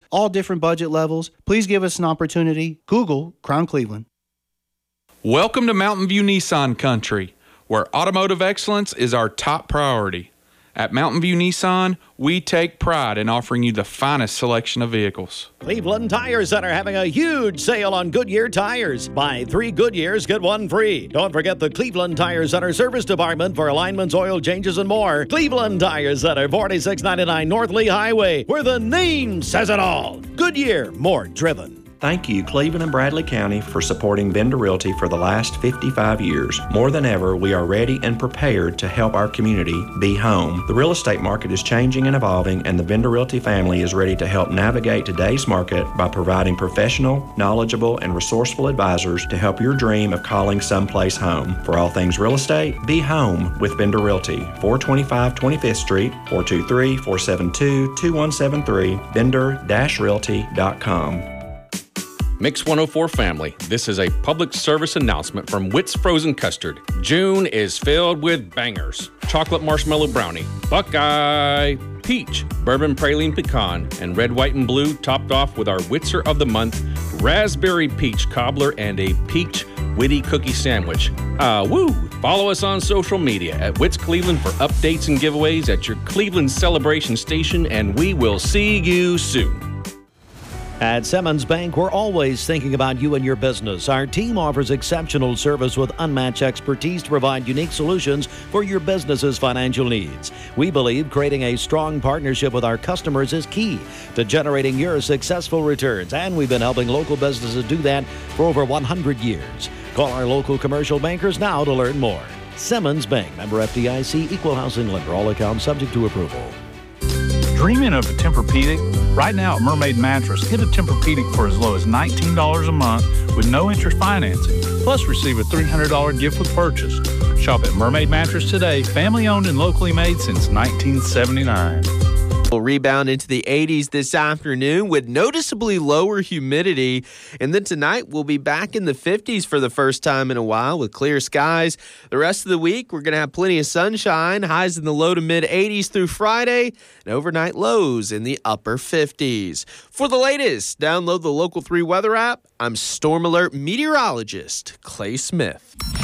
all different budget levels. Please give us an opportunity. Google Crown Cleveland. Welcome to Mountain View Nissan Country, where automotive excellence is our top priority. At Mountain View Nissan, we take pride in offering you the finest selection of vehicles. Cleveland Tire Center having a huge sale on Goodyear tires. Buy 3 Goodyears, get 1 free. Don't forget the Cleveland Tire Center service department for alignments, oil changes, and more. Cleveland Tire Center, 4699 North Lee Highway, where the name says it all. Goodyear, more driven. Thank you, Cleveland and Bradley County, for supporting Bender Realty for the last 55 years. More than ever, we are ready and prepared to help our community be home. The real estate market is changing and evolving, and the Bender Realty family is ready to help navigate today's market by providing professional, knowledgeable, and resourceful advisors to help your dream of calling someplace home. For all things real estate, be home with Bender Realty, 425 25th Street, 423-472-2173, bender-realty.com. Mix 104 family, this is a public service announcement from Witt's Frozen Custard. June is filled with bangers. Chocolate marshmallow brownie, Buckeye, peach, bourbon praline pecan, and red, white, and blue topped off with our Witzer of the Month, raspberry peach cobbler, and a peach witty cookie sandwich. Woo! Follow us on social media at Witt's Cleveland for updates and giveaways at your Cleveland Celebration Station, and we will see you soon. At Simmons Bank, we're always thinking about you and your business. Our team offers exceptional service with unmatched expertise to provide unique solutions for your business's financial needs. We believe creating a strong partnership with our customers is key to generating your successful returns, and we've been helping local businesses do that for over 100 years. Call our local commercial bankers now to learn more. Simmons Bank, member FDIC, equal housing lender, all accounts subject to approval. Dreaming of a Tempur-Pedic? Right now at Mermaid Mattress, get a Tempur-Pedic for as low as $19 a month with no interest financing. Plus, receive a $300 gift with purchase. Shop at Mermaid Mattress today, family owned and locally made since 1979. We'll rebound into the 80s this afternoon with noticeably lower humidity. And then tonight, we'll be back in the 50s for the first time in a while with clear skies. The rest of the week, we're going to have plenty of sunshine, highs in the low to mid 80s through Friday, and overnight lows in the upper 50s. For the latest, download the Local 3 weather app. I'm Storm Alert meteorologist Clay Smith.